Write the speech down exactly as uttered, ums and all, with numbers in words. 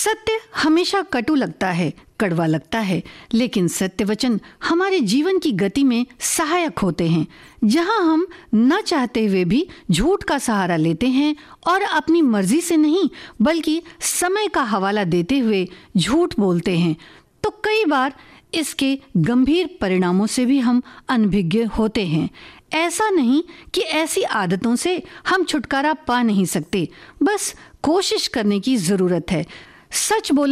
सत्य हमेशा कटु लगता है, कड़वा लगता है, लेकिन सत्य वचन हमारे जीवन की गति में सहायक होते हैं। जहां हम न चाहते हुए भी झूठ का सहारा लेते हैं और अपनी मर्जी से नहीं बल्कि समय का हवाला देते हुए झूठ बोलते हैं, तो कई बार इसके गंभीर परिणामों से भी हम अनभिज्ञ होते हैं। ऐसा नहीं कि ऐसी आदतों से हम छुटकारा पा नहीं सकते, बस कोशिश करने की जरूरत है। सच बोल